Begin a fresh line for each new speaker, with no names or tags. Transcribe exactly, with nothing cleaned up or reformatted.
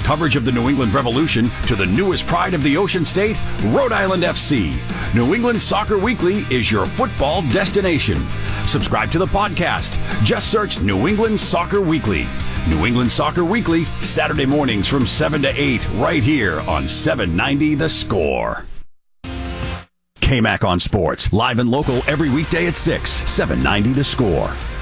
coverage of the New England Revolution to the newest pride of the Ocean State, Rhode Island F C. New England Soccer Weekly is your football destination. Subscribe to the podcast. Just search New England Soccer Weekly. New England Soccer Weekly, Saturday mornings from seven to eight, right here on seven ninety The Score. K-Mac on Sports, live and local every weekday at six, seven ninety The Score.